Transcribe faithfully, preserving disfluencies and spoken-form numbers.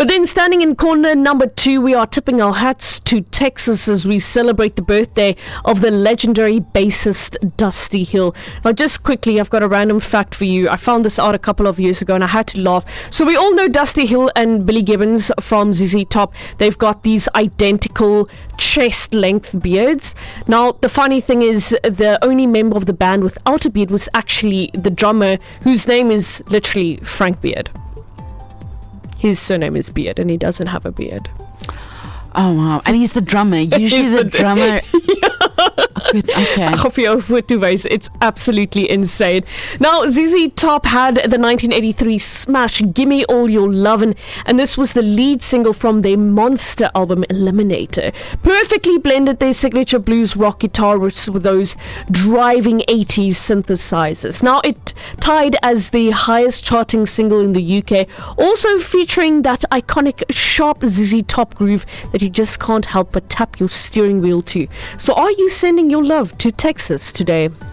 But then standing in corner number two, we are tipping our hats to Texas as we celebrate the birthday of the legendary bassist Dusty Hill. Now, just quickly, I've got a random fact for you. I found this out a couple of years ago and I had to laugh. So we all know Dusty Hill and Billy Gibbons from Z Z Top. They've got these identical chest-length beards. Now, the funny thing is, the only member of the band without a beard was actually the drummer, whose name is literally Frank Beard. His surname is Beard, and he doesn't have a beard. Oh, wow. And he's the drummer. Usually the, the drummer... Yeah. Good, okay. It's absolutely insane. Now, Z Z Top had the nineteen eighty-three smash Gimme All Your Lovin', and this was the lead single from their monster album Eliminator. Perfectly blended their signature blues rock guitar riffs with those driving eighties synthesizers. Now, it tied as the highest charting single in the U K, also featuring that iconic sharp Z Z Top groove that you just can't help but tap your steering wheel to. So are you sending your love to Texas today?